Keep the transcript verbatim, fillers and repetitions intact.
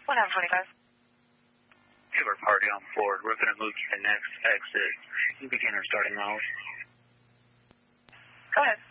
one hundred twenty-five. Taylor Party on Ford. We're going to move to the next exit. You begin our starting miles. Go ahead.